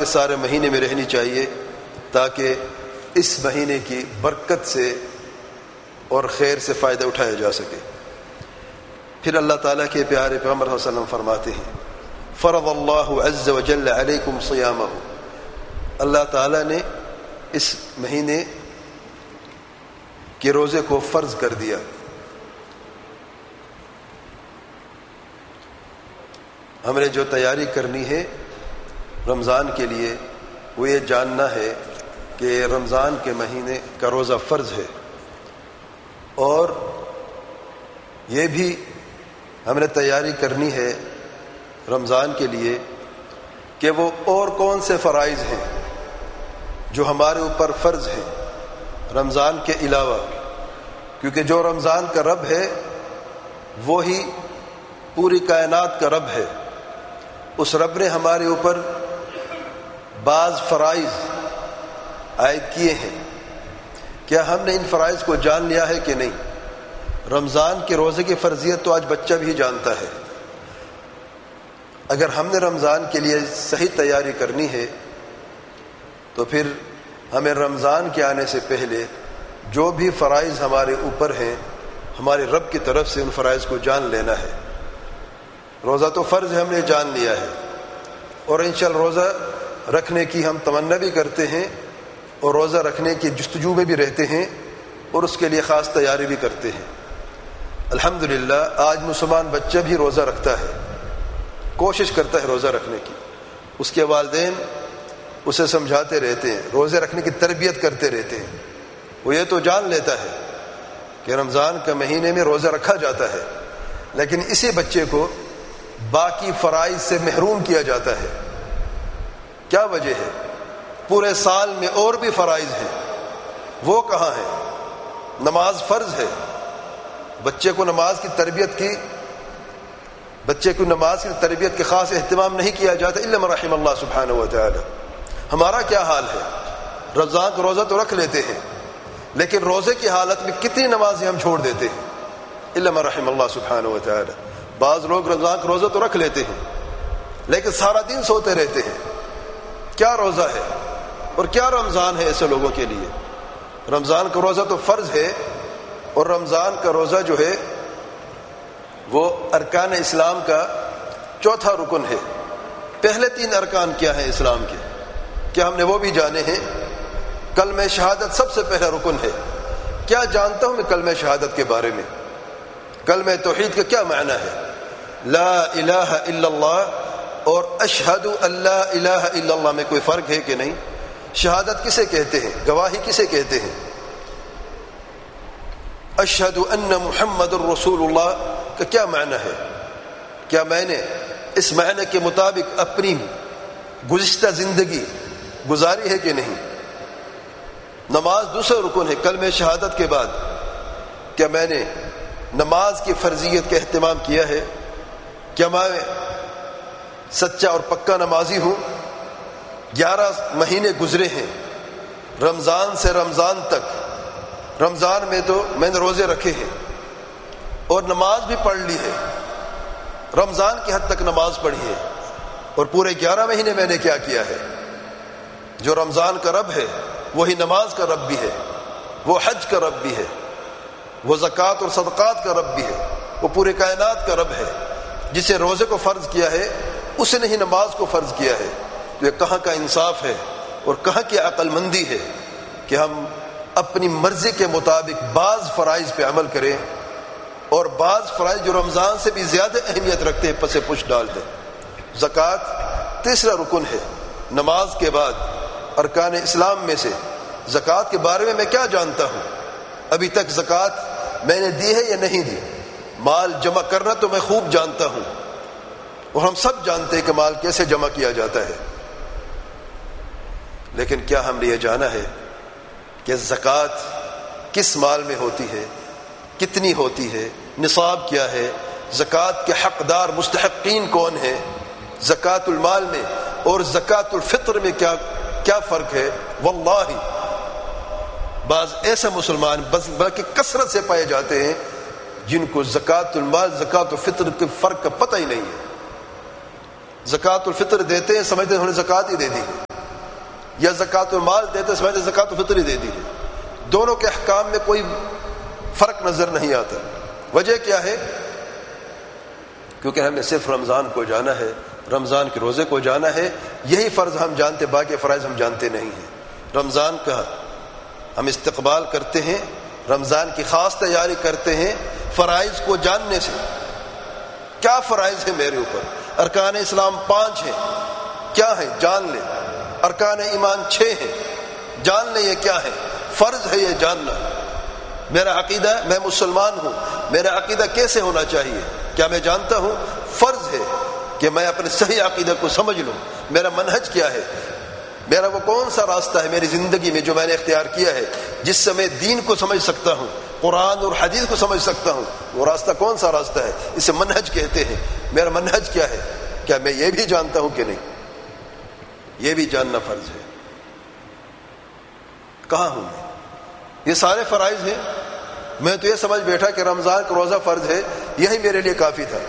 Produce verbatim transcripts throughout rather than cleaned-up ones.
سارے مہینے میں رہنی چاہیے تاکہ اس مہینے کی برکت سے اور خیر سے فائدہ اٹھایا جا سکے۔ پھر اللہ تعالیٰ کے پیارے پیغمبر صلی اللہ علیہ وسلم فرماتے ہیں فرض اللہ عز وجل علیکم صیامہ، اللہ تعالیٰ نے اس مہینے کے روزے کو فرض کر دیا۔ ہم نے جو تیاری کرنی ہے رمضان کے لیے وہ یہ جاننا ہے کہ رمضان کے مہینے کا روزہ فرض ہے، اور یہ بھی ہم نے تیاری کرنی ہے رمضان کے لیے کہ وہ اور کون سے فرائض ہیں جو ہمارے اوپر فرض ہیں رمضان کے علاوہ، کیونکہ جو رمضان کا رب ہے وہی پوری کائنات کا رب ہے۔ اس رب نے ہمارے اوپر بعض فرائض عائد کیے ہیں، کیا ہم نے ان فرائض کو جان لیا ہے کہ نہیں؟ رمضان کے روزے کی فرضیت تو آج بچہ بھی جانتا ہے۔ اگر ہم نے رمضان کے لیے صحیح تیاری کرنی ہے تو پھر ہمیں رمضان کے آنے سے پہلے جو بھی فرائض ہمارے اوپر ہیں ہمارے رب کی طرف سے ان فرائض کو جان لینا ہے۔ روزہ تو فرض ہے، ہم نے جان لیا ہے، اور انشاءاللہ روزہ رکھنے کی ہم تمنا بھی کرتے ہیں اور روزہ رکھنے کی جستجو میں بھی رہتے ہیں اور اس کے لیے خاص تیاری بھی کرتے ہیں۔ الحمدللہ آج مسلمان بچہ بھی روزہ رکھتا ہے، کوشش کرتا ہے روزہ رکھنے کی، اس کے والدین اسے سمجھاتے رہتے ہیں، روزے رکھنے کی تربیت کرتے رہتے ہیں۔ وہ یہ تو جان لیتا ہے کہ رمضان کے مہینے میں روزہ رکھا جاتا ہے، لیکن اسی بچے کو باقی فرائض سے محروم کیا جاتا ہے۔ کیا وجہ ہے؟ پورے سال میں اور بھی فرائض ہیں، وہ کہاں ہیں؟ نماز فرض ہے، بچے کو نماز کی تربیت کی بچے کو نماز کی تربیت کے خاص اہتمام نہیں کیا جاتا الا من رحم اللہ سبحانہ و تعالی۔ ہمارا کیا حال ہے؟ رمضان کا روزہ تو رکھ لیتے ہیں، لیکن روزے کی حالت میں کتنی نمازیں ہم چھوڑ دیتے ہیں الا من رحم اللہ سبحانہ و تعالی۔ بعض لوگ رمضان کا روزہ تو رکھ لیتے ہیں لیکن سارا دن سوتے رہتے ہیں۔ کیا روزہ ہے اور کیا رمضان ہے ایسے لوگوں کے لیے؟ رمضان کا روزہ تو فرض ہے، اور رمضان کا روزہ جو ہے وہ ارکان اسلام کا چوتھا رکن ہے۔ پہلے تین ارکان کیا ہیں اسلام کے؟ کیا ہم نے وہ بھی جانے ہیں؟ کلمہ شہادت سب سے پہلا رکن ہے۔ کیا جانتا ہوں میں کلمہ شہادت کے بارے میں؟ کلمہ توحید کا کیا معنی ہے؟ لا الہ الا اللہ اور اشہد ان لا الہ الا اللہ میں کوئی فرق ہے کہ نہیں؟ شہادت کسے کہتے ہیں؟ گواہی کسے کہتے ہیں؟ اشہد ان محمد الرسول اللہ کا کیا معنی ہے؟ کیا میں نے اس معنی کے مطابق اپنی گزشتہ زندگی گزاری ہے کہ نہیں؟ نماز دوسرا رکن ہے کلمہ شہادت کے بعد۔ کیا میں نے نماز کی فرضیت کا اہتمام کیا ہے؟ کیا میں سچا اور پکا نمازی ہوں؟ گیارہ مہینے گزرے ہیں رمضان سے رمضان تک، رمضان میں تو میں نے روزے رکھے ہیں اور نماز بھی پڑھ لی ہے، رمضان کی حد تک نماز پڑھی ہے، اور پورے گیارہ مہینے میں نے کیا کیا ہے؟ جو رمضان کا رب ہے وہی نماز کا رب بھی ہے، وہ حج کا رب بھی ہے، وہ زکوٰۃ اور صدقات کا رب بھی ہے، وہ پورے کائنات کا رب ہے۔ جسے روزے کو فرض کیا ہے اس نے ہی نماز کو فرض کیا ہے۔ تو یہ کہاں کا انصاف ہے اور کہاں کی عقل مندی ہے کہ ہم اپنی مرضی کے مطابق بعض فرائض پہ عمل کریں اور بعض فرائض جو رمضان سے بھی زیادہ اہمیت رکھتے ہیں پسے پش ڈال دیں۔ زکوٰۃ تیسرا رکن ہے نماز کے بعد ارکان اسلام میں سے۔ زکوٰۃ کے بارے میں میں کیا جانتا ہوں؟ ابھی تک زکوٰۃ میں نے دی ہے یا نہیں دی؟ مال جمع کرنا تو میں خوب جانتا ہوں، اور ہم سب جانتے ہیں کہ مال کیسے جمع کیا جاتا ہے، لیکن کیا ہم نے یہ جانا ہے کہ زکوٰۃ کس مال میں ہوتی ہے، کتنی ہوتی ہے، نصاب کیا ہے، زکوٰۃ کے حقدار مستحقین کون ہیں، زکوٰۃ المال میں اور زکوٰۃ الفطر میں کیا کیا فرق ہے؟ واللہ بعض ایسے مسلمان بس بلکہ کثرت سے پائے جاتے ہیں جن کو زکوٰۃ المال زکوٰۃ الفطر کے فرق کا پتہ ہی نہیں ہے۔ زکوٰۃ الفطر دیتے ہیں سمجھتے ہیں انہوں نے زکوٰۃ ہی دے دی، یا زکات المال دیتے سمے زکات الفطر دے دی ہے. دونوں کے احکام میں کوئی فرق نظر نہیں آتا. وجہ کیا ہے؟ کیونکہ ہمیں صرف رمضان کو جانا ہے, رمضان کے روزے کو جانا ہے. یہی فرض ہم جانتے, باقی فرائض ہم جانتے نہیں ہیں. رمضان کا ہم استقبال کرتے ہیں, رمضان کی خاص تیاری کرتے ہیں فرائض کو جاننے سے. کیا فرائض ہے میرے اوپر؟ ارکان اسلام پانچ ہیں, کیا ہے جان لیں. ارکان ایمان چھ ہیں, جان لیں یہ کیا ہے. فرض ہے یہ جاننا. میرا عقیدہ, میں مسلمان ہوں, میرا عقیدہ کیسے ہونا چاہیے؟ کیا میں جانتا ہوں؟ فرض ہے کہ میں اپنے صحیح عقیدہ کو سمجھ لوں. میرا منہج کیا ہے, میرا وہ کون سا راستہ ہے میری زندگی میں جو میں نے اختیار کیا ہے, جس سے میں دین کو سمجھ سکتا ہوں, قرآن اور حدیث کو سمجھ سکتا ہوں. وہ راستہ کون سا راستہ ہے؟ اسے منہج کہتے ہیں. میرا منہج کیا ہے؟ کیا میں یہ بھی جانتا ہوں کہ نہیں؟ یہ بھی جاننا فرض ہے. کہاں ہوں میں؟ یہ سارے فرائض ہیں. میں تو یہ سمجھ بیٹھا کہ رمضان کا روزہ فرض ہے, یہی میرے لیے کافی تھا.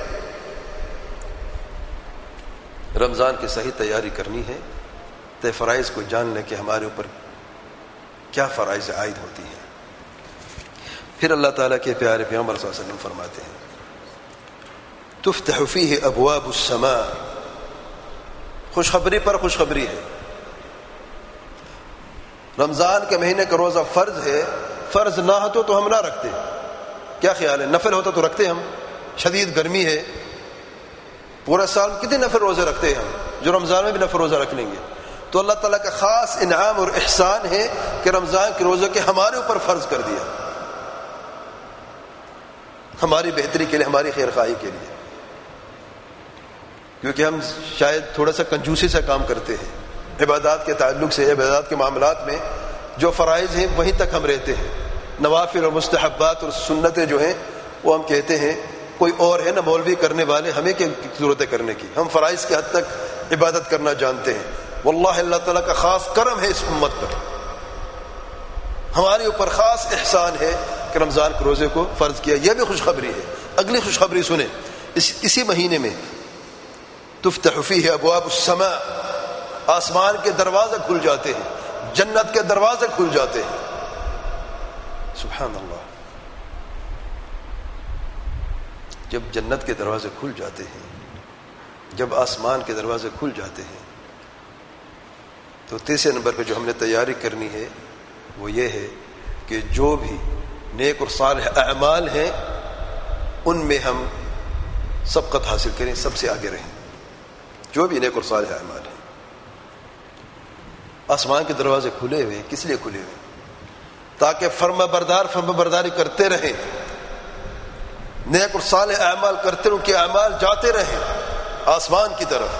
رمضان کی صحیح تیاری کرنی ہے تو فرائض کو جان لیں کہ ہمارے اوپر کیا فرائض عائد ہوتی ہیں. پھر اللہ تعالیٰ کے پیارے پیغمبر صلی اللہ علیہ وسلم فرماتے ہیں تفتح فیہ ابواب السماء. خوشخبری پر خوشخبری ہے. رمضان کے مہینے کا روزہ فرض ہے. فرض نہ ہو تو ہم نہ رکھتے. کیا خیال ہے؟ نفل ہوتا تو رکھتے ہم. شدید گرمی ہے, پورا سال کتنے نفل روزے رکھتے ہیں ہم, جو رمضان میں بھی نفل روزہ رکھ لیں گے. تو اللہ تعالیٰ کا خاص انعام اور احسان ہے کہ رمضان کے روزے کے ہمارے اوپر فرض کر دیا, ہماری بہتری کے لیے, ہماری خیر خواہی کے لیے. کیونکہ ہم شاید تھوڑا سا کنجوسی سے کام کرتے ہیں عبادات کے تعلق سے. عبادات کے معاملات میں جو فرائض ہیں وہیں تک ہم رہتے ہیں. نوافل اور مستحبات اور سنتیں جو ہیں وہ ہم کہتے ہیں کوئی اور ہے نا مولوی کرنے والے, ہمیں کیا ضرورت ہے کرنے کی. ہم فرائض کے حد تک عبادت کرنا جانتے ہیں. واللہ اللہ تعالیٰ کا خاص کرم ہے اس امت پر, ہمارے اوپر خاص احسان ہے کہ رمضان کے روزے کو فرض کیا. یہ بھی خوشخبری ہے. اگلی خوشخبری سنیں. اس اسی مہینے میں تفتح فیہ ابواب السماء, آسمان کے دروازے کھل جاتے ہیں, جنت کے دروازے کھل جاتے ہیں. سبحان اللہ. جب جنت کے دروازے کھل جاتے ہیں, جب آسمان کے دروازے کھل جاتے ہیں, تو تیسرے نمبر پہ جو ہم نے تیاری کرنی ہے وہ یہ ہے کہ جو بھی نیک اور صالح اعمال ہیں ان میں ہم سبقت حاصل کریں, سب سے آگے رہیں. جو بھی نیک اور صالح اعمال ہیں. آسمان کے دروازے کھلے ہوئے, کس لیے کھلے ہوئے؟ تاکہ فرما بردار فرما برداری کرتے رہیں, نیک اور صالح اعمال کرتے رہیں, ان کے اعمال جاتے رہیں آسمان کی طرف.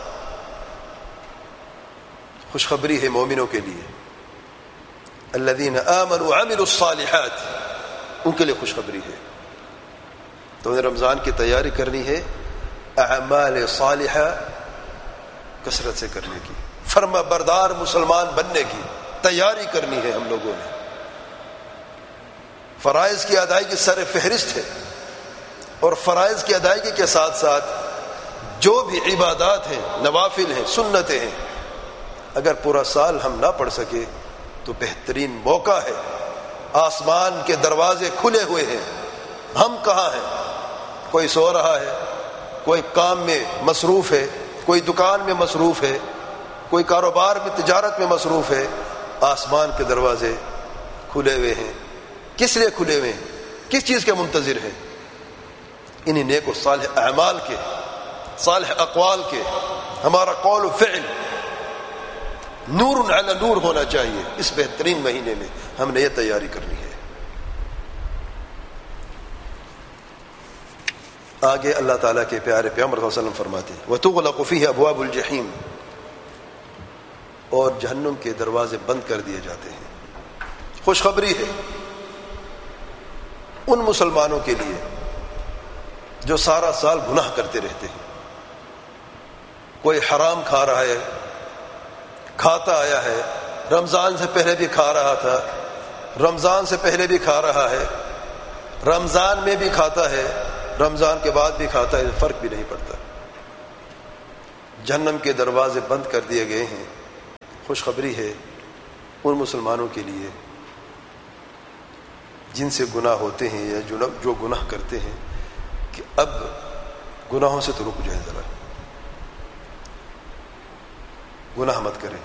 خوشخبری ہے مومنوں کے لیے, الذین آمنوا وعملوا الصالحات, ان کے لیے خوشخبری ہے. تو انہیں رمضان کی تیاری کرنی ہے اعمال صالحہ کثرت سے کرنے کی, فرما بردار مسلمان بننے کی تیاری کرنی ہے ہم لوگوں نے. فرائض کی ادائیگی سر فہرست ہے, اور فرائض کی ادائیگی کے ساتھ ساتھ جو بھی عبادات ہیں, نوافل ہیں, سنتیں ہیں, اگر پورا سال ہم نہ پڑھ سکے تو بہترین موقع ہے. آسمان کے دروازے کھلے ہوئے ہیں, ہم کہاں ہیں؟ کوئی سو رہا ہے, کوئی کام میں مصروف ہے, کوئی دکان میں مصروف ہے, کوئی کاروبار میں تجارت میں مصروف ہے. آسمان کے دروازے کھلے ہوئے ہیں. کس لیے کھلے ہوئے ہیں؟ کس چیز کے منتظر ہیں؟ انہیں نیک و صالح اعمال کے, صالح اقوال کے. ہمارا قول و فعل نور علی نور ہونا چاہیے. اس بہترین مہینے میں ہم نے یہ تیاری کرنی ہے. آگے اللہ تعالیٰ کے پیارے پیغمبر صلی اللہ علیہ وسلم فرماتے ہیں وَتُغْلَقُ فِيهِ أَبْوَابُ الْجَحِيمِ, اور جہنم کے دروازے بند کر دیے جاتے ہیں. خوشخبری ہے ان مسلمانوں کے لیے جو سارا سال گناہ کرتے رہتے ہیں. کوئی حرام کھا رہا ہے, کھاتا آیا ہے, رمضان سے پہلے بھی کھا رہا تھا, رمضان سے پہلے بھی کھا رہا ہے, رمضان میں بھی کھاتا ہے, رمضان کے بعد بھی کھاتا ہے, فرق بھی نہیں پڑتا. جہنم کے دروازے بند کر دیے گئے ہیں. خوشخبری ہے ان مسلمانوں کے لیے جن سے گناہ ہوتے ہیں یا جو گناہ کرتے ہیں کہ اب گناہوں سے تو رک جائیں، ذرا گناہ مت کریں.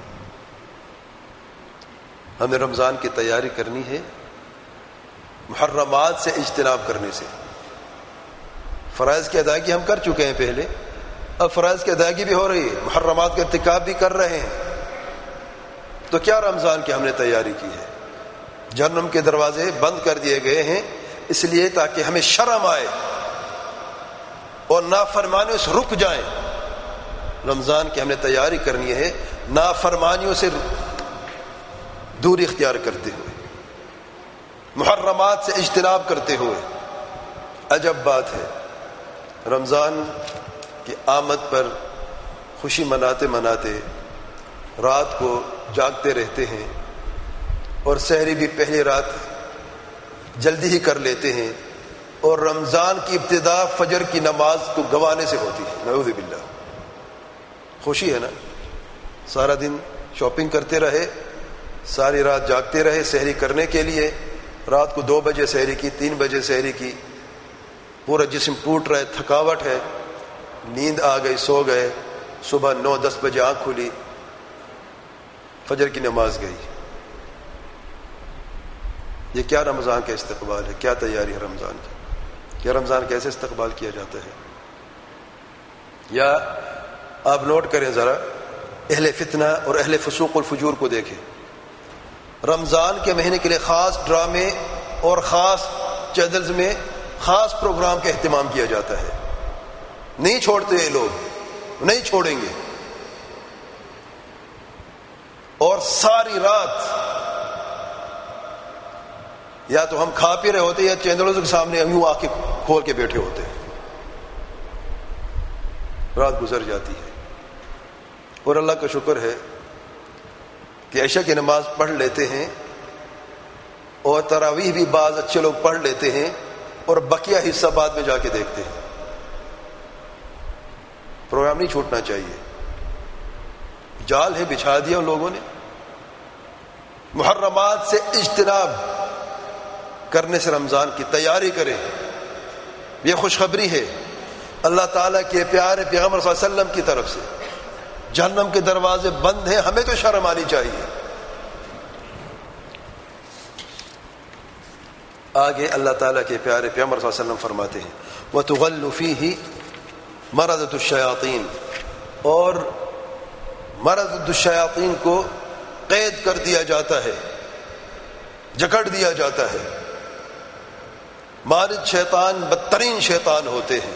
ہمیں رمضان کی تیاری کرنی ہے محرمات سے اجتناب کرنے سے. فرائض کی ادائیگی ہم کر چکے ہیں پہلے، اب فرائض کی ادائیگی بھی ہو رہی ہے، محرمات کا ارتکاب بھی کر رہے ہیں. تو کیا رمضان کی ہم نے تیاری کی ہے؟ جہنم کے دروازے بند کر دیے گئے ہیں اس لیے تاکہ ہمیں شرم آئے اور نافرمانیوں سے رک جائیں. رمضان کی ہم نے تیاری کرنی ہے نافرمانیوں سے دوری اختیار کرتے ہوئے، محرمات سے اجتناب کرتے ہوئے. عجب بات ہے، رمضان کی آمد پر خوشی مناتے مناتے رات کو جاگتے رہتے ہیں اور سحری بھی پہلی رات جلدی ہی کر لیتے ہیں، اور رمضان کی ابتدا فجر کی نماز کو گوانے سے ہوتی ہے. نعوذ باللہ. خوشی ہے نا، سارا دن شاپنگ کرتے رہے، ساری رات جاگتے رہے سحری کرنے کے لیے، رات کو دو بجے سحری کی، تین بجے سحری کی، پورا جسم ٹوٹ رہا ہے، تھکاوٹ ہے، نیند آ گئی، سو گئے، صبح نو دس بجے آنکھ کھلی، فجر کی نماز گئی. یہ کیا رمضان کا استقبال ہے؟ کیا تیاری ہے رمضان کی؟ کیا رمضان کیسے استقبال کیا جاتا ہے؟ یا آپ نوٹ کریں ذرا، اہل فتنہ اور اہل فسوق الفجور کو دیکھیں. رمضان کے مہینے کے لیے خاص ڈرامے اور خاص چینلز میں خاص پروگرام کا اہتمام کیا جاتا ہے. نہیں چھوڑتے یہ لوگ، نہیں چھوڑیں گے. اور ساری رات یا تو ہم کھا پی رہے ہوتے یا چینلوں کے سامنے ہم یوں آ کے کھول کے بیٹھے ہوتے ہیں. رات گزر جاتی ہے. اور اللہ کا شکر ہے کہ عشاء کی نماز پڑھ لیتے ہیں اور تراویح بھی بعض اچھے لوگ پڑھ لیتے ہیں اور بقیہ حصہ بعد میں جا کے دیکھتے ہیں. پروگرام نہیں چھوٹنا چاہیے. جال ہے بچھا دیا ان لوگوں نے. محرمات سے اجتناب کرنے سے رمضان کی تیاری کریں. یہ خوشخبری ہے اللہ تعالیٰ کے پیارے پیغمبر صلی اللہ علیہ وسلم کی طرف سے. جہنم کے دروازے بند ہیں، ہمیں تو شرم آنی چاہیے. آگے اللہ تعالیٰ کے پیارے پیغمبر صلی اللہ علیہ وسلم فرماتے ہیں وَتُغَلُّ فِيهِ مَرَدَةُ الشَّيَاطِينِ، اور مَرَدَةُ الشَّيَاطِينِ کو قید کر دیا جاتا ہے، جکڑ دیا جاتا ہے. مارد شیطان بدترین شیطان ہوتے ہیں،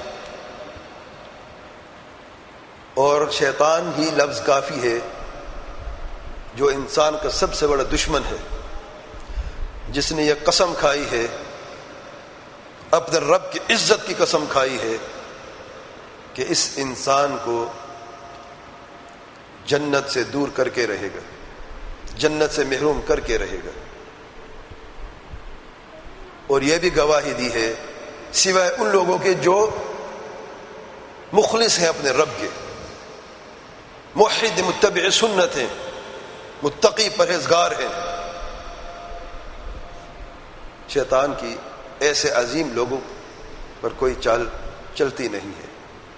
اور شیطان ہی لفظ کافی ہے جو انسان کا سب سے بڑا دشمن ہے، جس نے یہ قسم کھائی ہے، اپنے رب کی عزت کی قسم کھائی ہے کہ اس انسان کو جنت سے دور کر کے رہے گا، جنت سے محروم کر کے رہے گا. اور یہ بھی گواہی دی ہے سوائے ان لوگوں کے جو مخلص ہیں اپنے رب کے، موحد متبع سنت ہیں، متقی پرہیزگار ہیں. شیطان کی ایسے عظیم لوگوں پر کوئی چال چلتی نہیں ہے.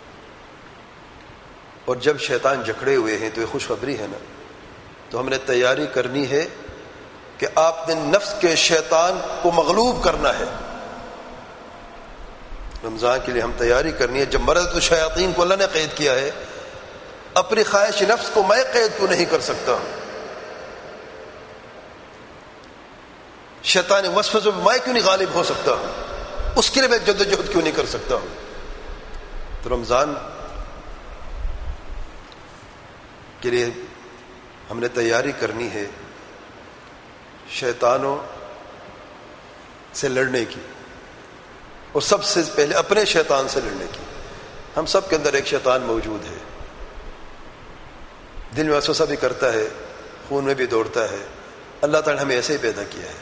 اور جب شیطان جکڑے ہوئے ہیں تو یہ خوشخبری ہے نا. تو ہم نے تیاری کرنی ہے کہ آپ نے نفس کے شیطان کو مغلوب کرنا ہے. رمضان کے لیے ہم تیاری کرنی ہے. جب مرض الشیاطین کو اللہ نے قید کیا ہے، اپنی خواہش نفس کو میں قید کیوں نہیں کر سکتا ہوں؟ شیطان وسوسوں پہ میں کیوں نہیں غالب ہو سکتا ہوں؟ اس کے لیے میں جدوجہد کیوں نہیں کر سکتا ہوں؟ تو رمضان کے لیے ہم نے تیاری کرنی ہے شیطانوں سے لڑنے کی، اور سب سے پہلے اپنے شیطان سے لڑنے کی. ہم سب کے اندر ایک شیطان موجود ہے، دل میں وسوسہ بھی کرتا ہے، خون میں بھی دوڑتا ہے. اللہ تعالی نے ہمیں ایسے ہی پیدا کیا ہے.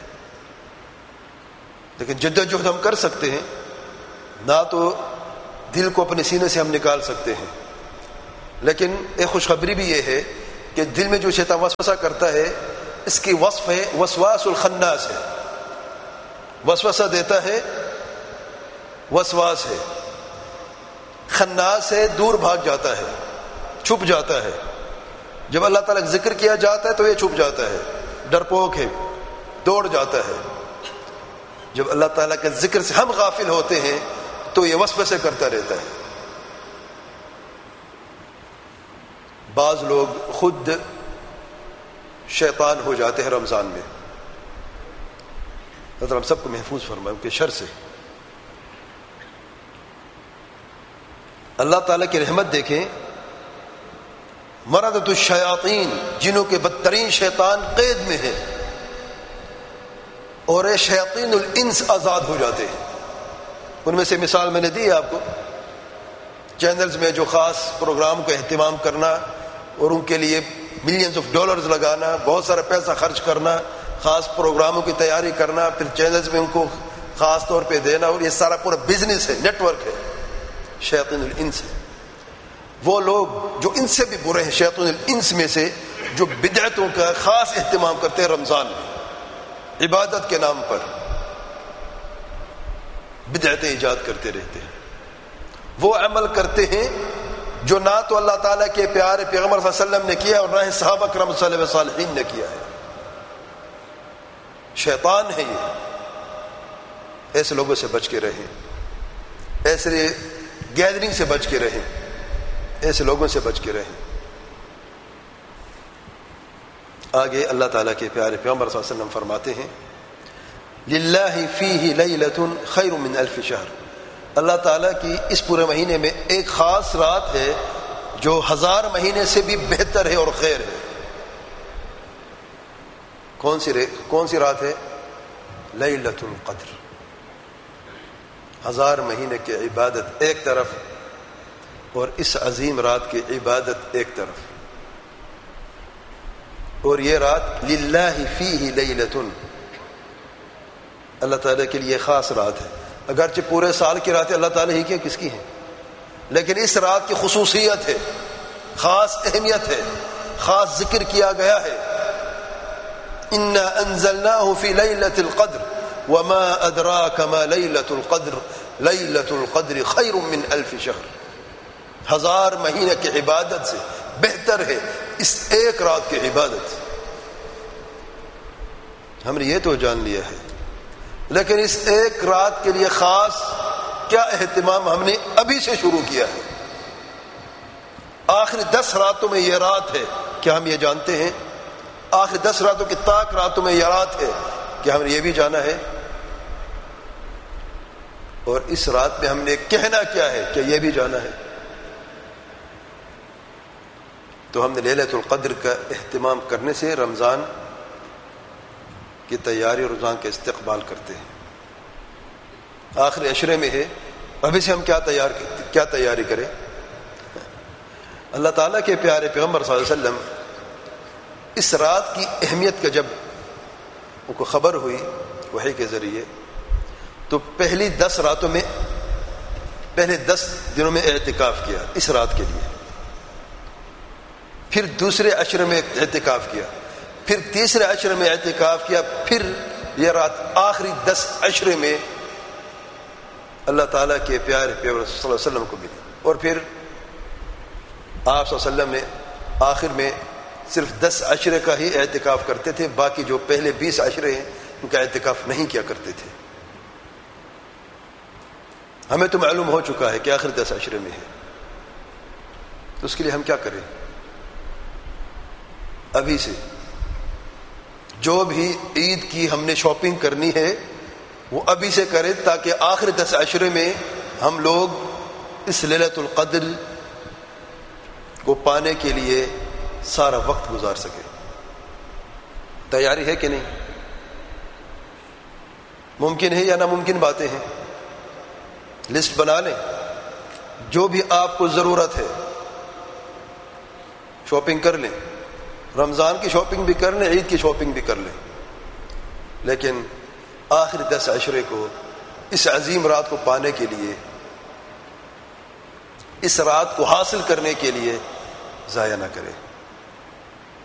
لیکن جدوجہد ہم کر سکتے ہیں، نہ تو دل کو اپنے سینے سے ہم نکال سکتے ہیں، لیکن ایک خوشخبری بھی یہ ہے کہ دل میں جو شیطان وسوسہ کرتا ہے اس کی وصف ہے وسواس الخناس ہے. وسوسہ دیتا ہے وسواس ہے، خناس ہے دور بھاگ جاتا ہے، چھپ جاتا ہے. جب اللہ تعالیٰ کا ذکر کیا جاتا ہے تو یہ چھپ جاتا ہے، ڈرپوک ہے، دوڑ جاتا ہے. جب اللہ تعالیٰ کے ذکر سے ہم غافل ہوتے ہیں تو یہ وسوسے کرتا رہتا ہے. بعض لوگ خود شیطان ہو جاتے ہیں رمضان میں. اللہ ہم سب کو محفوظ فرمائے ان کے شر سے. اللہ تعالیٰ کی رحمت دیکھیں، مردۃ الشیاطین، جنوں کے بدترین شیطان قید میں ہے، اور یہ شیاطین الانس آزاد ہو جاتے ہیں. ان میں سے مثال میں نے دی ہے آپ کو. چینلز میں جو خاص پروگرام کا اہتمام کرنا اور ان کے لیے ملینز آف ڈالرز لگانا، بہت سارا پیسہ خرچ کرنا، خاص پروگراموں کی تیاری کرنا، پھر چینلز میں ان کو خاص طور پہ دینا، اور یہ سارا پورا بزنس ہے، نیٹ ورک ہے، شیاطین الانس ہے. وہ لوگ جو ان سے بھی برے ہیں شیاطین الانس میں سے، جو بدعتوں کا خاص اہتمام کرتے ہیں رمضان میں، عبادت کے نام پر بدعتیں ایجاد کرتے رہتے ہیں. وہ عمل کرتے ہیں جو نہ تو اللہ تعالیٰ کے پیارے پیغمبر صلی اللہ علیہ وسلم نے کیا اور نہ ہی صحابہ کرام صلی اللہ علیہ وسلم نے کیا ہے. شیطان ہے یہ. ایسے لوگوں سے بچ کے رہیں، ایسے گیدرنگ سے بچ کے رہیں، ایسے لوگوں سے بچ کے رہیں. آگے اللہ تعالیٰ کے پیارے پیغمبر صلی اللہ علیہ وسلم فرماتے ہیں للہ فیہ لیلۃ خیر من الف شہر. اللہ تعالیٰ کی اس پورے مہینے میں ایک خاص رات ہے جو ہزار مہینے سے بھی بہتر ہے اور خیر ہے. کون سی کون سی رات ہے؟ لیلۃ القدر. ہزار مہینے کی عبادت ایک طرف اور اس عظیم رات کی عبادت ایک طرف. اور یہ رات للہ فیہ لیلۃ، اللہ تعالیٰ کے لیے خاص رات ہے. اگرچہ پورے سال کی راتیں اللہ تعالیٰ ہی کی کس کی ہیں، لیکن اس رات کی خصوصیت ہے، خاص اہمیت ہے، خاص ذکر کیا گیا ہے. انا انزلناہ فی لیلۃ القدر وما ادراک ما لیلۃ القدر لیلۃ القدر خیر من الف شہر. ہزار مہینے کی عبادت سے بہتر ہے اس ایک رات کی عبادت. ہم نے یہ تو جان لیا ہے، لیکن اس ایک رات کے لیے خاص کیا اہتمام ہم نے ابھی سے شروع کیا ہے. آخری دس راتوں میں یہ رات ہے، کیا ہم یہ جانتے ہیں؟ آخری دس راتوں کی طاق راتوں میں یہ رات ہے، کیا ہم نے یہ بھی جانا ہے؟ اور اس رات میں ہم نے کہنا کیا ہے، کیا یہ بھی جانا ہے؟ تو ہم نے لیلۃ القدر کا اہتمام کرنے سے رمضان کی تیاری اور رمضان کا استقبال کرتے ہیں. آخری عشرے میں ہے، ابھی سے ہم کیا تیار کیا تیاری کریں؟ اللہ تعالیٰ کے پیارے پیغمبر صلی اللہ علیہ وسلم اس رات کی اہمیت کا جب ان کو خبر ہوئی وحی کے ذریعے، تو پہلی دس راتوں میں پہلے دس دنوں میں اعتکاف کیا اس رات کے لیے، پھر دوسرے عشرے میں اعتکاف کیا، پھر تیسرے عشرے میں اعتکاف کیا، پھر یہ رات آخری دس عشرے میں اللہ تعالیٰ کے پیارے پیغمبر صلی اللہ علیہ وسلم کو ملی. اور پھر آپ صلی اللہ علیہ وسلم نے آخر میں صرف دس عشرے کا ہی اعتکاف کرتے تھے، باقی جو پہلے بیس عشرے ہیں ان کا اعتکاف نہیں کیا کرتے تھے. ہمیں تو معلوم ہو چکا ہے کہ آخر دس عشرے میں ہے، تو اس کے لیے ہم کیا کریں؟ ابھی سے جو بھی عید کی ہم نے شاپنگ کرنی ہے وہ ابھی سے کریں، تاکہ آخر دس عشرے میں ہم لوگ اس لیلۃ القدر کو پانے کے لیے سارا وقت گزار سکیں. تیاری ہے کہ نہیں؟ ممکن ہے یا ناممکن باتیں ہیں؟ لسٹ بنا لیں، جو بھی آپ کو ضرورت ہے شاپنگ کر لیں. رمضان کی شاپنگ بھی کر لیں، عید کی شاپنگ بھی کر لیں، لیکن آخری دس عشرے کو اس عظیم رات کو پانے کے لیے، اس رات کو حاصل کرنے کے لیے ضائع نہ کریں.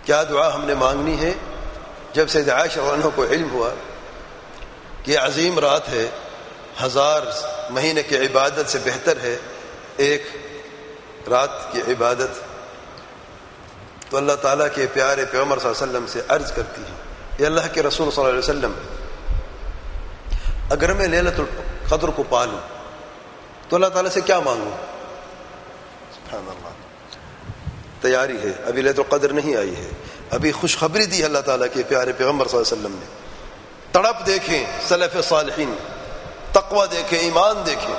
کیا دعا ہم نے مانگنی ہے؟ جب سید عائشہ رضی اللہ عنہا کو علم ہوا کہ یہ عظیم رات ہے، ہزار مہینے کی عبادت سے بہتر ہے ایک رات کی عبادت، تو اللہ تعالیٰ کے پیارے پیغمبر صلی اللہ علیہ وسلم سے عرض کرتی ہے، اے اللہ کے رسول صلی اللہ علیہ وسلم، اگر میں لیلۃ القدر کو پا لوں تو اللہ تعالیٰ سے کیا مانگوں؟ سبحان اللہ، تیاری ہے، ابھی لیلۃ القدر نہیں آئی ہے، ابھی خوشخبری دی ہے اللہ تعالیٰ کے پیارے پیغمبر صلی اللہ علیہ وسلم نے۔ تڑپ دیکھیں سلف صالحین، تقوی دیکھیں، ایمان دیکھیں،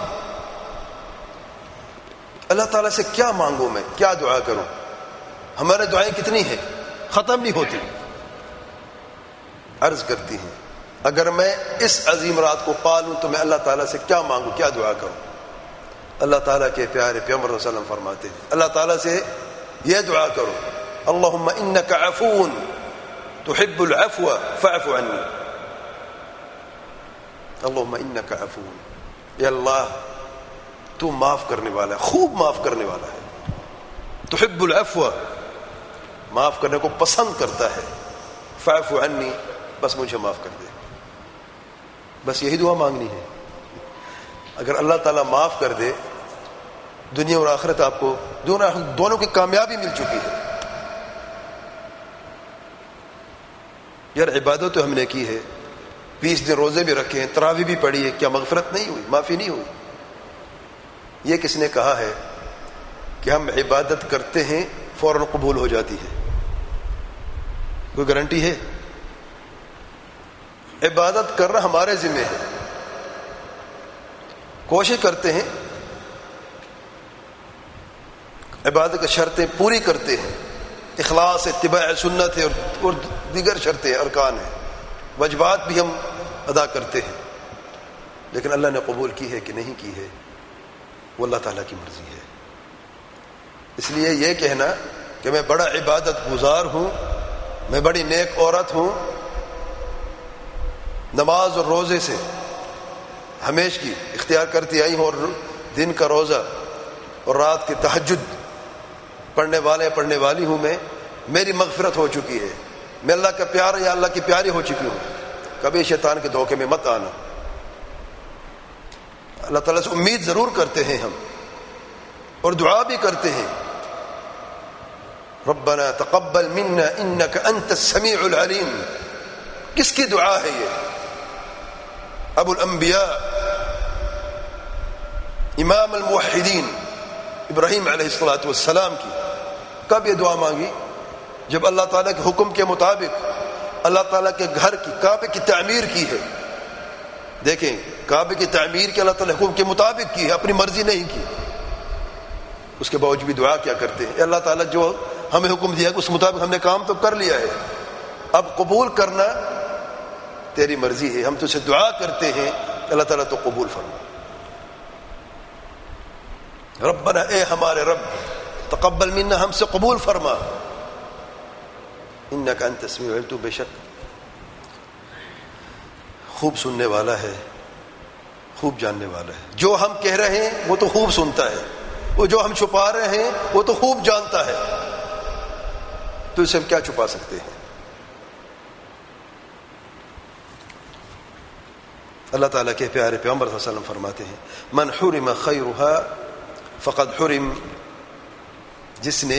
اللہ تعالیٰ سے کیا مانگوں میں، کیا دعا کروں؟ ہمارے دعائیں کتنی ہیں، ختم نہیں ہوتی۔ عرض کرتی ہیں اگر میں اس عظیم رات کو پا لوں تو میں اللہ تعالیٰ سے کیا مانگوں، کیا دعا کروں؟ اللہ تعالیٰ کے پیارے پیغمبر صلی اللہ علیہ وسلم فرماتے ہیں اللہ تعالیٰ سے یہ دعا کرو، اللہم انک عفو تحب العفو فاعف عنی، اللہم انک عفو، یا اللہ تو معاف کرنے والا ہے، خوب معاف کرنے والا ہے، تحب العفو، معاف کرنے کو پسند کرتا ہے، فاعف عنی، بس مجھے معاف کر دے، بس یہی دعا مانگنی ہے۔ اگر اللہ تعالیٰ معاف کر دے، دنیا اور آخرت آپ کو دونوں دونوں کی کامیابی مل چکی ہے۔ یار عبادت تو ہم نے کی ہے، بیس دن روزے بھی رکھے ہیں، تراویح بھی پڑھی ہے، کیا مغفرت نہیں ہوئی، معافی نہیں ہوئی؟ یہ کس نے کہا ہے کہ ہم عبادت کرتے ہیں فوراً قبول ہو جاتی ہے؟ کوئی گارنٹی ہے؟ عبادت کرنا ہمارے ذمہ ہے، کوشش کرتے ہیں، عبادت کی شرطیں پوری کرتے ہیں، اخلاص، اتباع سنت ہے اور دیگر شرطیں ارکان ہیں، واجبات بھی ہم ادا کرتے ہیں، لیکن اللہ نے قبول کی ہے کہ نہیں کی ہے وہ اللہ تعالیٰ کی مرضی ہے۔ اس لیے یہ کہنا کہ میں بڑا عبادت گزار ہوں، میں بڑی نیک عورت ہوں، نماز اور روزے سے ہمیشہ کی اختیار کرتی آئی ہوں، اور دن کا روزہ اور رات کی تہجد پڑھنے والے پڑھنے والی ہوں، میں میری مغفرت ہو چکی ہے، میں اللہ کا پیارا یا اللہ کی پیاری ہو چکی ہوں، کبھی شیطان کے دھوکے میں مت آنا۔ اللہ تعالیٰ سے امید ضرور کرتے ہیں ہم، اور دعا بھی کرتے ہیں، ربنا تقبل منا انک انت السمیع العلیم۔ کس کی دعا ہے یہ؟ ابو الانبیاء، امام الموحدین ابراہیم علیہ الصلوۃ والسلام کی۔ کب یہ دعا مانگی؟ جب اللہ تعالیٰ کے حکم کے مطابق اللہ تعالیٰ کے گھر کی، کعبے کی تعمیر کی ہے۔ دیکھیں، کعبے کی تعمیر کے اللہ تعالیٰ حکم کے مطابق کی ہے، اپنی مرضی نہیں کی، اس کے باوجود بھی دعا کیا کرتے ہیں، اللہ تعالیٰ جو ہمیں حکم دیا اس مطابق ہم نے کام تو کر لیا ہے، اب قبول کرنا تیری مرضی ہے، ہم تجھ سے دعا کرتے ہیں، اللہ تعالیٰ تو قبول فرما۔ ربنا، اے ہمارے رب، تقبل منا، ہم سے قبول فرما، انک انت السمیع العلیم، تو بے شک خوب سننے والا ہے، خوب جاننے والا ہے، جو ہم کہہ رہے ہیں وہ تو خوب سنتا ہے، وہ جو ہم چھپا رہے ہیں وہ تو خوب جانتا ہے، تو اسے ہم کیا چھپا سکتے ہیں؟ اللہ تعالیٰ کے پیارے پیغمبر صلی اللہ علیہ وسلم فرماتے ہیں من حرم خیرها فقد حرم، جس نے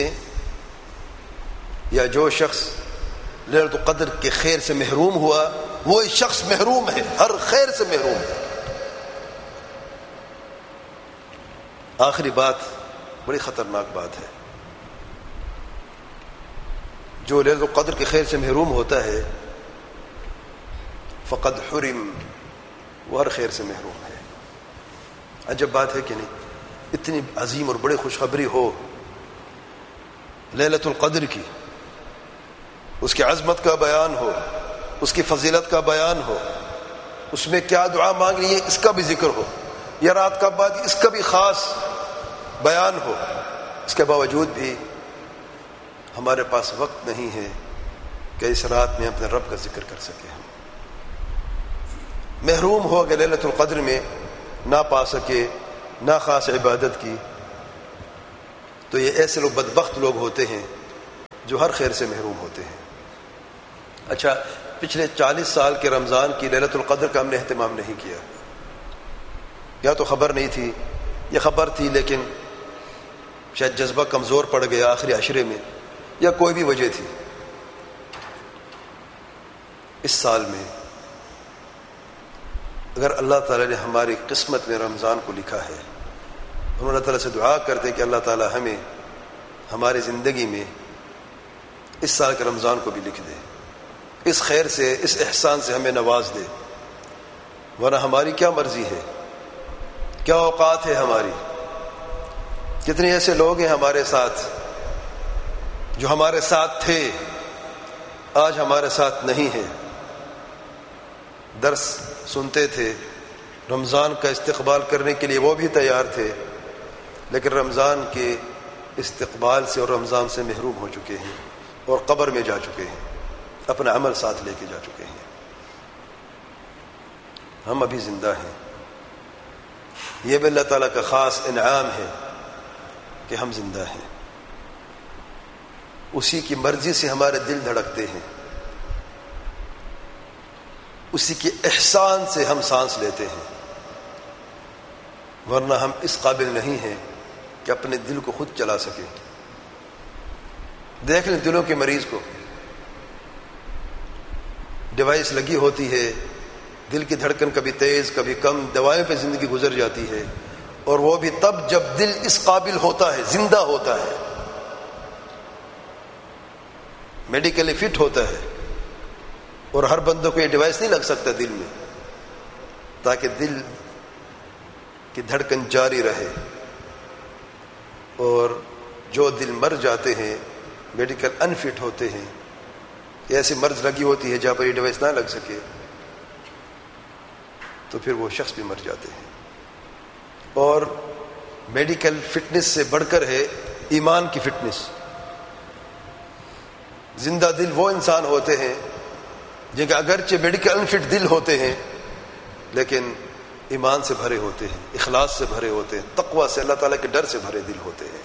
یا جو شخص لیلۃ القدر کے خیر سے محروم ہوا وہ شخص محروم ہے، ہر خیر سے محروم ہے۔ آخری بات بڑی خطرناک بات ہے، جو لیلۃ القدر کے خیر سے محروم ہوتا ہے فقد حرم، وہ ہر خیر سے محروم ہے۔ عجب بات ہے کہ نہیں؟ اتنی عظیم اور بڑی خوشخبری ہو لیلۃ القدر کی، اس کی عظمت کا بیان ہو، اس کی فضیلت کا بیان ہو، اس میں کیا دعا مانگنی ہے اس کا بھی ذکر ہو، یا رات کا بعد اس کا بھی خاص بیان ہو، اس کے باوجود بھی ہمارے پاس وقت نہیں ہے کہ اس رات میں اپنے رب کا ذکر کر سکیں۔ ہم محروم ہو گئے لیلۃ القدر میں، نہ پا سکے، نہ خاص عبادت کی، تو یہ ایسے لوگ بدبخت لوگ ہوتے ہیں جو ہر خیر سے محروم ہوتے ہیں۔ اچھا، پچھلے چالیس سال کے رمضان کی لیلۃ القدر کا ہم نے اہتمام نہیں کیا، یا تو خبر نہیں تھی یا خبر تھی لیکن شاید جذبہ کمزور پڑ گیا آخری عشرے میں، یا کوئی بھی وجہ تھی۔ اس سال میں اگر اللہ تعالیٰ نے ہماری قسمت میں رمضان کو لکھا ہے، ہم اللہ تعالیٰ سے دعا کرتے ہیں کہ اللہ تعالیٰ ہمیں ہماری زندگی میں اس سال کے رمضان کو بھی لکھ دے، اس خیر سے، اس احسان سے ہمیں نواز دے، ورنہ ہماری کیا مرضی ہے، کیا اوقات ہے ہماری۔ کتنے ایسے لوگ ہیں ہمارے ساتھ جو ہمارے ساتھ تھے، آج ہمارے ساتھ نہیں ہیں، درس سنتے تھے، رمضان کا استقبال کرنے کے لیے وہ بھی تیار تھے، لیکن رمضان کے استقبال سے اور رمضان سے محروم ہو چکے ہیں اور قبر میں جا چکے ہیں، اپنا عمل ساتھ لے کے جا چکے ہیں۔ ہم ابھی زندہ ہیں، یہ بھی اللہ تعالیٰ کا خاص انعام ہے کہ ہم زندہ ہیں، اسی کی مرضی سے ہمارے دل دھڑکتے ہیں، اسی کے احسان سے ہم سانس لیتے ہیں، ورنہ ہم اس قابل نہیں ہیں کہ اپنے دل کو خود چلا سکیں۔ دیکھ لیں دلوں کے مریض کو، ڈیوائس لگی ہوتی ہے، دل کی دھڑکن کبھی تیز کبھی کم، دوائیں پہ زندگی گزر جاتی ہے، اور وہ بھی تب جب دل اس قابل ہوتا ہے، زندہ ہوتا ہے، میڈیکلی فٹ ہوتا ہے۔ اور ہر بندوں کو یہ ڈیوائس نہیں لگ سکتا دل میں، تاکہ دل کی دھڑکن جاری رہے۔ اور جو دل مر جاتے ہیں، میڈیکل انفٹ ہوتے ہیں، ایسی مرض لگی ہوتی ہے جہاں پر یہ ڈیوائس نہ لگ سکے، تو پھر وہ شخص بھی مر جاتے ہیں۔ اور میڈیکل فٹنس سے بڑھ کر ہے ایمان کی فٹنس۔ زندہ دل وہ انسان ہوتے ہیں جن کا اگرچہ میڈیکل انفٹ دل ہوتے ہیں لیکن ایمان سے بھرے ہوتے ہیں، اخلاص سے بھرے ہوتے ہیں، تقوی سے، اللہ تعالیٰ کے ڈر سے بھرے دل ہوتے ہیں۔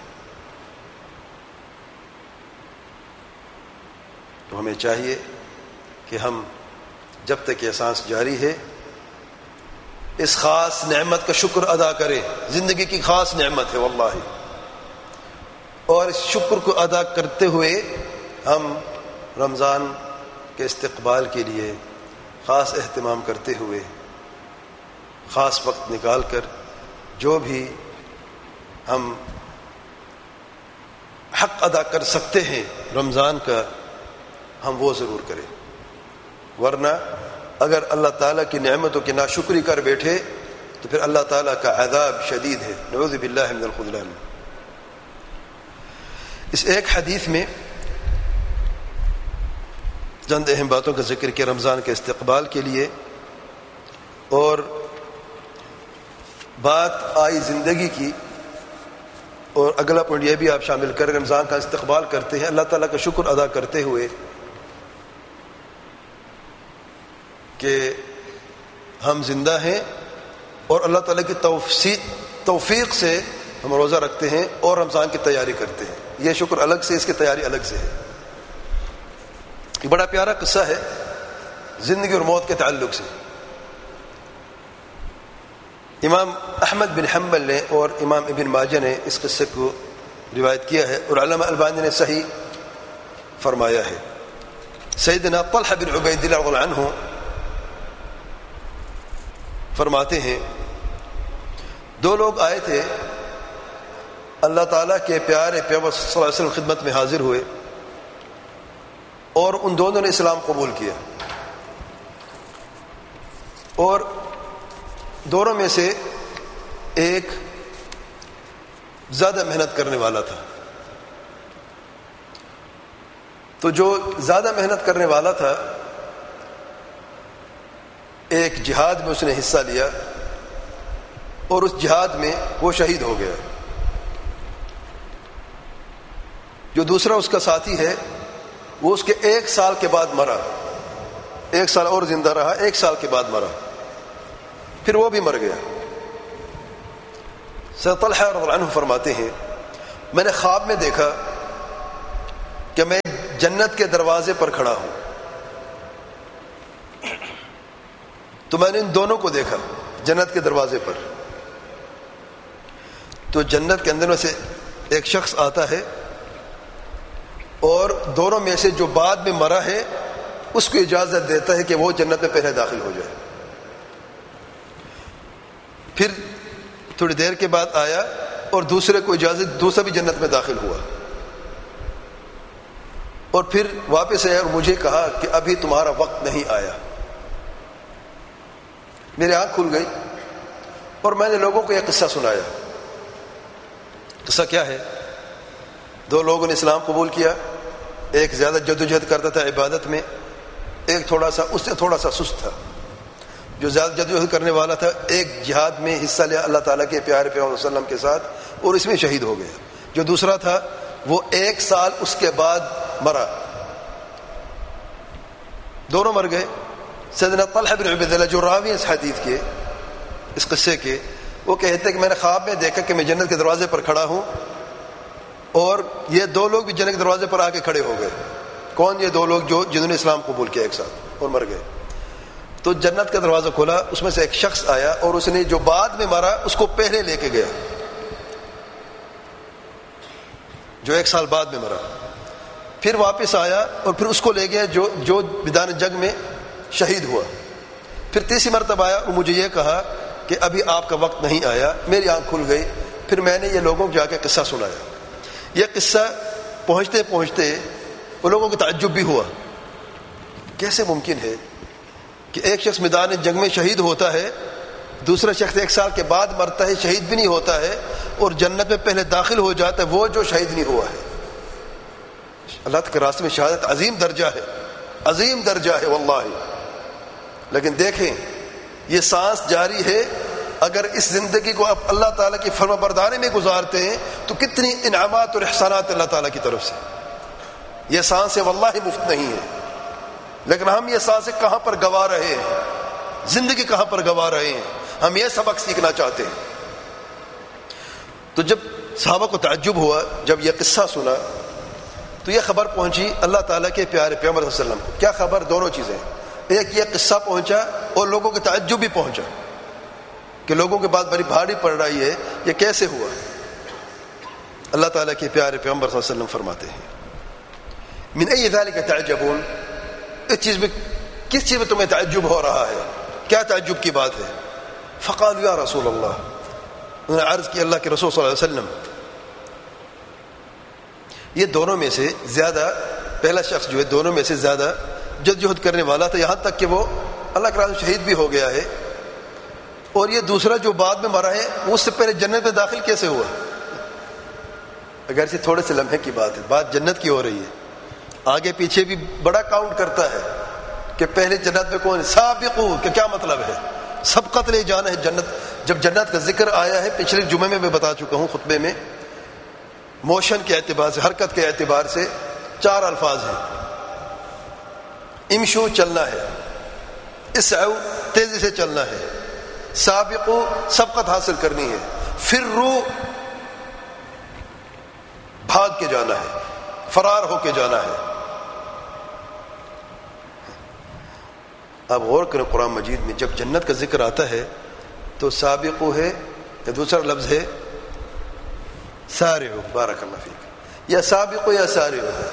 تو ہمیں چاہیے کہ ہم جب تک یہ سانس جاری ہے اس خاص نعمت کا شکر ادا کریں، زندگی کی خاص نعمت ہے واللہ، اور اس شکر کو ادا کرتے ہوئے ہم رمضان کے استقبال کے لیے خاص اہتمام کرتے ہوئے خاص وقت نکال کر جو بھی ہم حق ادا کر سکتے ہیں رمضان کا، ہم وہ ضرور کریں، ورنہ اگر اللہ تعالیٰ کی نعمتوں کی ناشکری کر بیٹھے تو پھر اللہ تعالیٰ کا عذاب شدید ہے، نعوذ باللہ من الخذلان۔ اس ایک حدیث میں چند اہم باتوں کا ذکر کیا رمضان کے استقبال کے لیے، اور بات آئی زندگی کی، اور اگلا پوائنٹ یہ بھی آپ شامل کر رمضان کا استقبال کرتے ہیں اللہ تعالیٰ کا شکر ادا کرتے ہوئے کہ ہم زندہ ہیں، اور اللہ تعالیٰ کی توفیق توفیق سے ہم روزہ رکھتے ہیں اور رمضان کی تیاری کرتے ہیں۔ یہ شکر الگ سے، اس کی تیاری الگ سے ہے۔ یہ بڑا پیارا قصہ ہے زندگی اور موت کے تعلق سے۔ امام احمد بن حنبل نے اور امام ابن ماجہ نے اس قصے کو روایت کیا ہے، اور علامہ البانی نے صحیح فرمایا ہے۔ سیدنا طلحہ بن عبید اللہ رضی اللہ عنہ فرماتے ہیں دو لوگ آئے تھے، اللہ تعالیٰ کے پیارے پیغمبر صلی اللہ علیہ وسلم خدمت میں حاضر ہوئے، اور ان دونوں نے اسلام قبول کیا، اور دونوں میں سے ایک زیادہ محنت کرنے والا تھا۔ تو جو زیادہ محنت کرنے والا تھا ایک جہاد میں اس نے حصہ لیا، اور اس جہاد میں وہ شہید ہو گیا۔ جو دوسرا اس کا ساتھی ہے وہ اس کے ایک سال کے بعد مرا، ایک سال اور زندہ رہا، ایک سال کے بعد مرا، پھر وہ بھی مر گیا۔ سیدنا طلحہ رضی اللہ عنہ فرماتے ہیں میں نے خواب میں دیکھا کہ میں جنت کے دروازے پر کھڑا ہوں. تو میں نے ان دونوں کو دیکھا جنت کے دروازے پر. تو جنت کے اندر میں سے ایک شخص آتا ہے اور دونوں میں سے جو بعد میں مرا ہے اس کو اجازت دیتا ہے کہ وہ جنت میں پہلے داخل ہو جائے. پھر تھوڑی دیر کے بعد آیا اور دوسرے کو اجازت، دوسرا بھی جنت میں داخل ہوا. اور پھر واپس آیا اور مجھے کہا کہ ابھی تمہارا وقت نہیں آیا. میری آنکھ کھل گئی اور میں نے لوگوں کو یہ قصہ سنایا. قصہ کیا ہے؟ دو لوگوں نے اسلام قبول کیا. ایک زیادہ جدوجہد کرتا تھا عبادت میں، ایک تھوڑا سا اس سے تھوڑا سا سست تھا. جو زیادہ جدوجہد کرنے والا تھا ایک جہاد میں حصہ لیا اللہ تعالیٰ کے پیارے پیغمبر صلی اللہ علیہ وسلم کے ساتھ اور اس میں شہید ہو گیا. جو دوسرا تھا وہ ایک سال اس کے بعد مرا. دونوں مر گئے. سیدنا طلحہ بن عبید اللہ جو راوی اس حدیث کے، اس قصے کے، وہ کہتے ہیں کہ میں نے خواب میں دیکھا کہ میں جنت کے دروازے پر کھڑا ہوں اور یہ دو لوگ بھی جنت کے دروازے پر آ کے کھڑے ہو گئے. کون؟ یہ دو لوگ جو جنہوں نے اسلام قبول کیا ایک ساتھ اور مر گئے. تو جنت کا دروازہ کھولا، اس میں سے ایک شخص آیا اور اس نے جو بعد میں مرا اس کو پہلے لے کے گیا، جو ایک سال بعد میں مرا. پھر واپس آیا اور پھر اس کو لے گیا جو جو میدان جنگ میں شہید ہوا. پھر تیسری مرتبہ آیا اور مجھے یہ کہا کہ ابھی آپ کا وقت نہیں آیا. میری آنکھ کھل گئی. پھر میں نے یہ لوگوں کو جا کے قصہ سنایا. یہ قصہ پہنچتے پہنچتے وہ لوگوں کو تعجب بھی ہوا. کیسے ممکن ہے کہ ایک شخص میدان جنگ میں شہید ہوتا ہے، دوسرا شخص ایک سال کے بعد مرتا ہے، شہید بھی نہیں ہوتا ہے اور جنت میں پہلے داخل ہو جاتا ہے وہ جو شہید نہیں ہوا ہے. اللہ کے راستے میں شہادت عظیم درجہ ہے، عظیم درجہ ہے واللہ. لیکن دیکھیں یہ سانس جاری ہے، اگر اس زندگی کو آپ اللہ تعالیٰ کی فرما برداری میں گزارتے ہیں تو کتنی انعامات اور احسانات اللہ تعالیٰ کی طرف سے. یہ سانسیں واللہ مفت نہیں ہے، لیکن ہم یہ سانسیں کہاں پر گوا رہے ہیں، زندگی کہاں پر گوا رہے ہیں. ہم یہ سبق سیکھنا چاہتے ہیں. تو جب صحابہ کو تعجب ہوا، جب یہ قصہ سنا تو یہ خبر پہنچی اللہ تعالیٰ کے پیارے پیغمبر صلی اللہ علیہ وسلم کو. کیا خبر؟ دونوں چیزیں. ایک یہ قصہ پہنچا اور لوگوں کے تعجب بھی پہنچا کہ لوگوں کے بعد بڑی بھاری پڑ رہی ہے، یہ کیسے ہوا. اللہ تعالیٰ کے پیارے پیغمبر صلی اللہ علیہ وسلم فرماتے ہیں من ای ذالک تعجبون، اس چیز میں کس چیز میں تمہیں تعجب ہو رہا ہے، کیا تعجب کی بات ہے؟ فقالوا یا رسول اللہ، انہوں نے عرض کی اللہ کے رسول صلی اللہ علیہ وسلم یہ دونوں میں سے زیادہ، پہلا شخص جو ہے دونوں میں سے زیادہ جدوجہد کرنے والا تھا، یہاں تک کہ وہ اللہ کے راستے میں شہید بھی ہو گیا ہے، اور یہ دوسرا جو بعد میں مرا ہے وہ اس سے پہلے جنت میں داخل کیسے ہوا؟ اگرچہ تھوڑے سے لمحے کی بات ہے، بات جنت کی ہو رہی ہے، آگے پیچھے بھی بڑا کاؤنٹ کرتا ہے کہ پہلے جنت میں کون ہے. سابقون کہ کیا مطلب ہے؟ سبقت لے جانا ہے جنت. جب جنت کا ذکر آیا ہے پچھلے جمعے میں میں بتا چکا ہوں خطبے میں، موشن کے اعتبار سے، حرکت کے اعتبار سے چار الفاظ ہیں. امشو چلنا ہے، اسعو تیزی سے چلنا ہے، سابقو سبقت حاصل کرنی ہے، فرو بھاگ کے جانا ہے، فرار ہو کے جانا ہے. آپ غور کریں قرآن مجید میں جب جنت کا ذکر آتا ہے تو سابقو ہے یا دوسرا لفظ ہے سارعو، بارک اللہ فیک، یا سابقو یا سارعو ہے.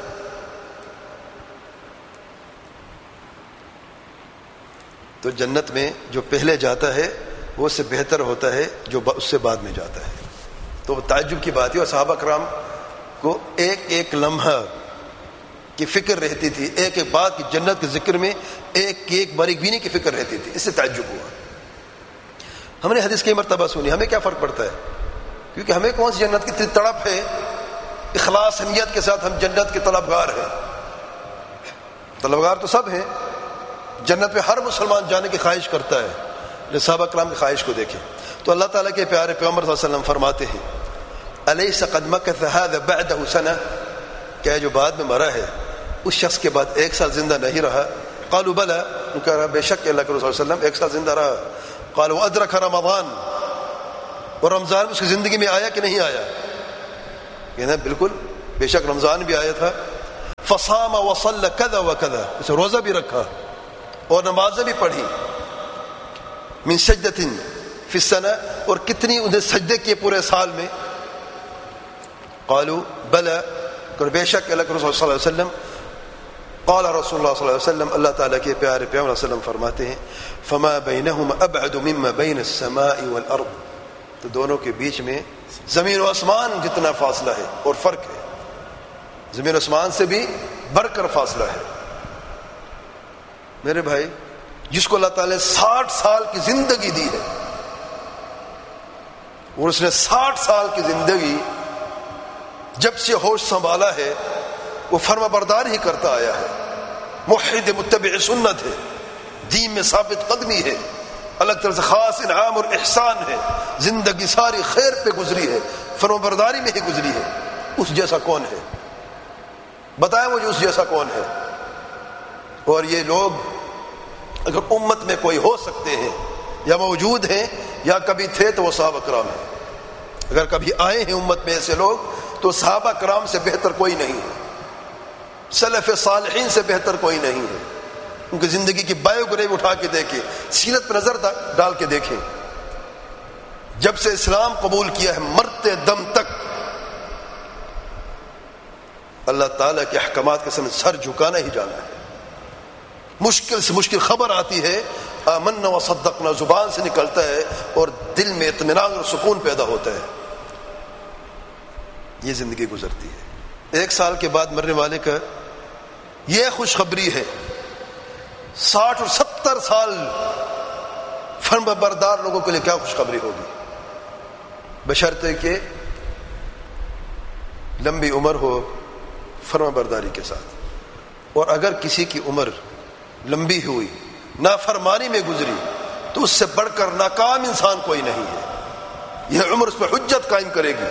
تو جنت میں جو پہلے جاتا ہے وہ اس سے بہتر ہوتا ہے جو اس سے بعد میں جاتا ہے. تو تعجب کی بات ہے، اور صحابہ کرام کو ایک ایک لمحہ کی فکر رہتی تھی، ایک ایک بات کی جنت کے ذکر میں ایک ایک باریک بینی کی فکر رہتی تھی. اس سے تعجب ہوا. ہم نے حدیث کئی مرتبہ سنی، ہمیں کیا فرق پڑتا ہے؟ کیونکہ ہمیں کون سی جنت کی تڑپ ہے، اخلاص نیت کے ساتھ ہم جنت کے طلبگار ہیں. طلبگار تو سب ہیں، جنت میں ہر مسلمان جانے کی خواہش کرتا ہے. صحابہ کرام کی خواہش کو دیکھیں تو اللہ تعالیٰ کے پیارے پیغمبر صلی اللہ علیہ وسلم فرماتے ہیں الیس قد مکث هذا بعده سنہ، کیا جو بعد میں مرا ہے اس شخص کے بعد ایک سال زندہ نہیں رہا؟ قالوا بلا، ان کا بے شک اللہ کے رسول صلی اللہ علیہ وسلم ایک سال زندہ رہا. قالوا ادرک رمضان، اور رمضان اس کی زندگی میں آیا کہ نہیں آیا؟ کہنا بالکل بے شک رمضان بھی آیا تھا. فصام وصلى كذا وكذا، اسے روزہ بھی رکھا اور نمازیں بھی پڑھی، من سجدۃ فی السنہ، اور کتنی انہیں سجدے کیے پورے سال میں؟ قالوا بلى، اور بے شک اللہ کے رسول صلی اللہ علیہ وسلم، قال رسول اللہ صلی اللہ علیہ وسلم، اللہ تعالیٰ کے پیارے پیغمبر صلی اللہ علیہ وسلم فرماتے ہیں فما بینہما ابعد مما بین السماء والارض، تو دونوں کے بیچ میں زمین و آسمان جتنا فاصلہ ہے اور فرق ہے، زمین و آسمان سے بھی بڑھ کر فاصلہ ہے۔ میرے بھائی، جس کو اللہ تعالیٰ نے ساٹھ سال کی زندگی دی ہے اور اس نے ساٹھ سال کی زندگی جب سے ہوش سنبھالا ہے وہ فرما بردار ہی کرتا آیا ہے، موحد متبع سنت ہے، دین میں ثابت قدمی ہے، الگ طرح سے خاص انعام اور احسان ہے، زندگی ساری خیر پہ گزری ہے، فرما برداری میں ہی گزری ہے، اس جیسا کون ہے؟ بتائیں مجھے اس جیسا کون ہے؟ اور یہ لوگ اگر امت میں کوئی ہو سکتے ہیں یا موجود ہیں یا کبھی تھے تو وہ صحابہ کرام ہیں، اگر کبھی آئے ہیں امت میں ایسے لوگ تو صحابہ کرام سے بہتر کوئی نہیں ہے، سلف صالحین سے بہتر کوئی نہیں ہے۔ ان کی زندگی کی بایوگرافی اٹھا کے دیکھیں، سیرت پر نظر ڈال کے دیکھیں، جب سے اسلام قبول کیا ہے مرتے دم تک اللہ تعالیٰ کے احکامات کے سامنے سر جھکانا ہی جانا ہے۔ مشکل سے مشکل خبر آتی ہے، آمنا و صدقنا زبان سے نکلتا ہے اور دل میں اطمینان اور سکون پیدا ہوتا ہے، یہ زندگی گزرتی ہے۔ ایک سال کے بعد مرنے والے کا یہ خوشخبری ہے، ساٹھ اور ستر سال فرما بردار لوگوں کے لیے کیا خوشخبری ہوگی، بشرطے کہ لمبی عمر ہو فرما برداری کے ساتھ، اور اگر کسی کی عمر لمبی ہوئی نافرمانی میں گزری تو اس سے بڑھ کر ناکام انسان کوئی نہیں ہے، یہ عمر اس پہ حجت قائم کرے گی۔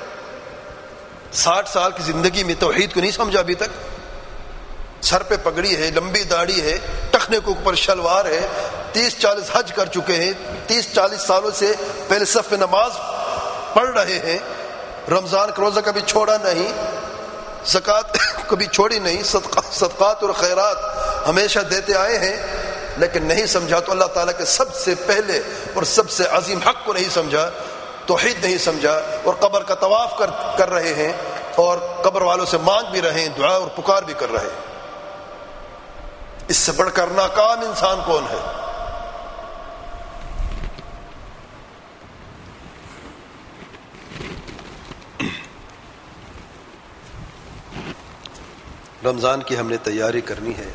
ساٹھ سال کی زندگی میں توحید کو نہیں سمجھا ابھی تک، سر پہ پگڑی ہے، لمبی داڑھی ہے، ٹخنے کے اوپر شلوار ہے، تیس چالیس حج کر چکے ہیں، تیس چالیس سالوں سے پہلے صف میں نماز پڑھ رہے ہیں، رمضان کا روزہ کبھی چھوڑا نہیں، زکوٰۃ کبھی چھوڑی نہیں، صدقات اور خیرات ہمیشہ دیتے آئے ہیں، لیکن نہیں سمجھا تو اللہ تعالیٰ کے سب سے پہلے اور سب سے عظیم حق کو نہیں سمجھا، توحید نہیں سمجھا، اور قبر کا طواف کر کر رہے ہیں اور قبر والوں سے مانگ بھی رہے ہیں، دعا اور پکار بھی کر رہے ہیں۔ اس سے بڑھ کر ناکام انسان کون ہے؟ رمضان کی ہم نے تیاری کرنی ہے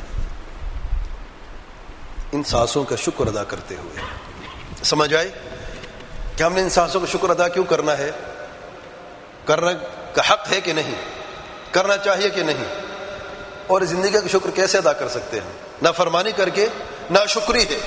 ان سانسوں کا شکر ادا کرتے ہوئے۔ سمجھ آئے کہ ہم نے ان سانسوں کا شکر ادا کیوں کرنا ہے؟ کرنا کا حق ہے کہ نہیں؟ کرنا چاہیے کہ نہیں؟ اور زندگی کا شکر کیسے ادا کر سکتے ہیں؟ نہ فرمانی کر کے، نہ شکری ہے۔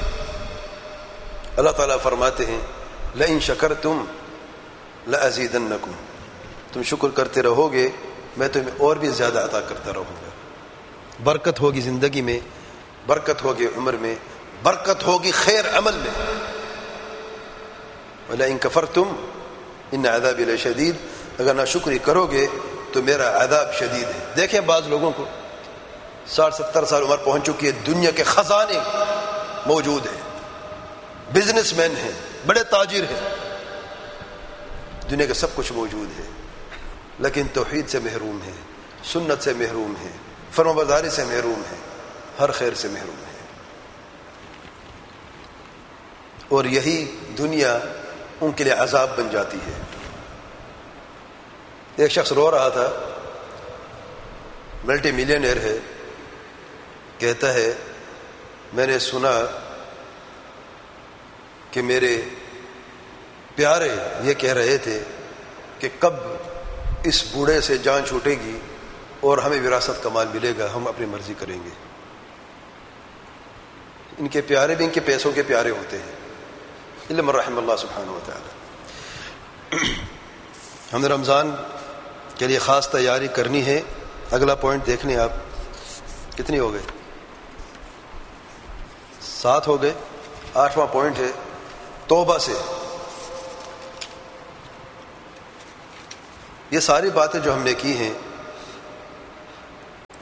اللہ تعالیٰ فرماتے ہیں لئن شکرتم لأزیدنکم، تم شکر کرتے رہو گے میں تمہیں اور بھی زیادہ عطا کرتا رہوں گا۔ برکت ہوگی زندگی میں، برکت ہوگی عمر میں، برکت ہوگی خیر عمل میں۔ وَلَئِن كَفَرْتُمْ إِنَّ عَذَابِي لَشَدِيدٌ، اگر نہ شکری کرو گے تو میرا عذاب شدید ہے۔ دیکھیں بعض لوگوں کو ساٹھ ستر سال عمر پہنچ چکی ہے، دنیا کے خزانے موجود ہیں، بزنس مین ہیں، بڑے تاجر ہیں، دنیا کا سب کچھ موجود ہے، لیکن توحید سے محروم ہے، سنت سے محروم ہے، فرمانبرداری سے محروم ہے، ہر خیر سے محروم ہے۔ اور یہی دنیا ان کے لیے عذاب بن جاتی ہے۔ ایک شخص رو رہا تھا، ملٹی ملینئر ہے، کہتا ہے میں نے سنا کہ میرے پیارے یہ کہہ رہے تھے کہ کب اس بوڑھے سے جان چھوٹے گی اور ہمیں وراثت کا مال ملے گا، ہم اپنی مرضی کریں گے۔ ان کے پیارے بھی ان کے پیسوں کے پیارے ہوتے ہیں، الا من رحم اللہ سبحانہ و تعالی۔ ہم نے رمضان کے لیے خاص تیاری کرنی ہے۔ اگلا پوائنٹ دیکھ لیں آپ، کتنی ہو گئے؟ سات ہو گئے۔ آٹھواں پوائنٹ ہے توبہ سے۔ یہ ساری باتیں جو ہم نے کی ہیں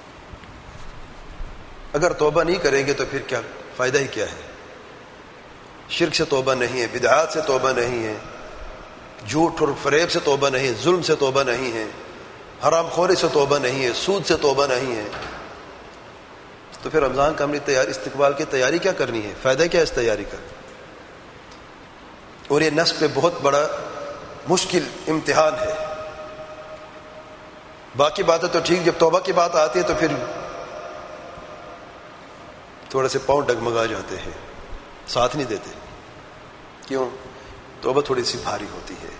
اگر توبہ نہیں کریں گے تو پھر کیا فائدہ ہی کیا ہے؟ شرک سے توبہ نہیں ہے، بدعات سے توبہ نہیں ہے، جھوٹ اور فریب سے توبہ نہیں ہے، ظلم سے توبہ نہیں ہے، حرام خوری سے توبہ نہیں ہے، سود سے توبہ نہیں ہے، تو پھر رمضان کا ہم نے تیاری استقبال کی تیاری کیا کرنی ہے؟ فائدہ کیا ہے اس تیاری کا؟ اور یہ نفس پہ بہت بڑا مشکل امتحان ہے. باقی باتیں تو ٹھیک، جب توبہ کی بات آتی ہے تو پھر تھوڑے سے پاؤں ڈگمگا جاتے ہیں، ساتھ نہیں دیتے. کیوں؟ توبہ تھوڑی سی بھاری ہوتی ہے.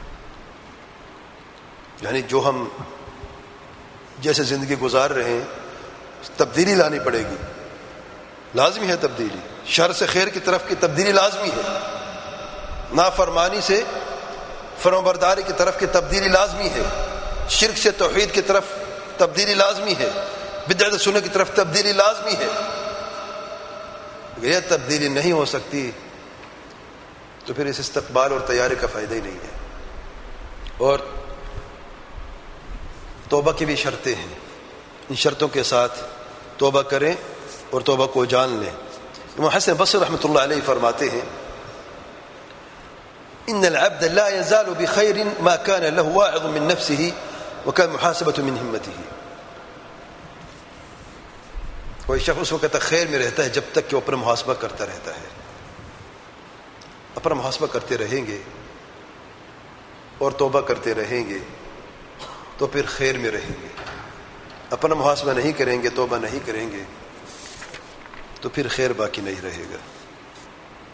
یعنی جو ہم جیسے زندگی گزار رہے ہیں تبدیلی لانی پڑے گی، لازمی ہے تبدیلی. شر سے خیر کی طرف کی تبدیلی لازمی ہے، نافرمانی سے فرمانبرداری کی طرف کی تبدیلی لازمی ہے، شرک سے توحید کی طرف تبدیلی لازمی ہے، بدعت سنت کی طرف تبدیلی لازمی ہے. اگر یہ تبدیلی نہیں ہو سکتی تو پھر اس استقبال اور تیاری کا فائدہ ہی نہیں ہے. اور توبہ کی بھی شرطیں ہیں، ان شرطوں کے ساتھ توبہ کریں اور توبہ کو جان لیں. امام حسن بصری رحمۃ اللہ علیہ فرماتے ہیں ان العبد لا يزال بخير ما كان له واعظ من نفسه وكان محاسبة من همته. کوئی شخص اس وقت تک خیر میں رہتا ہے جب تک کہ وہ اپنا محاسبہ کرتا رہتا ہے. اپنا محاسبہ کرتے رہیں گے اور توبہ کرتے رہیں گے تو پھر خیر میں رہیں گے. اپنا محاسبہ نہیں کریں گے، توبہ نہیں کریں گے تو پھر خیر باقی نہیں رہے گا.